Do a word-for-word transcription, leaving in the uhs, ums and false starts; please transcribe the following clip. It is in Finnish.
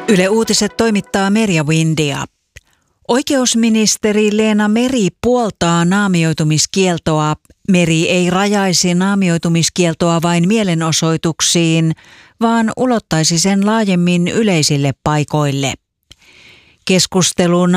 Yle Uutiset toimittaa Merja Windia. Oikeusministeri Leena Meri puoltaa naamioitumiskieltoa. Meri ei rajaisi naamioitumiskieltoa vain mielenosoituksiin, vaan ulottaisi sen laajemmin yleisille paikoille. Keskustelu